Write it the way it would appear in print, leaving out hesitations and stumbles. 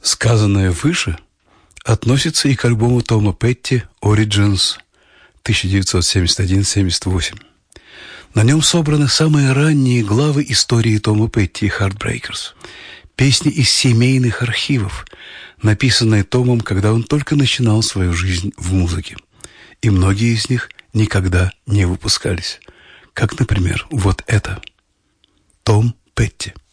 Сказанное выше относится и к альбому Тома Петти «Origins» 1971-78. На нем собраны самые ранние главы истории Тома Петти и Heartbreakers. Песни из семейных архивов, написанные Томом, когда он только начинал свою жизнь в музыке. И многие из них никогда не выпускались. Как, например, вот это. Том Петти.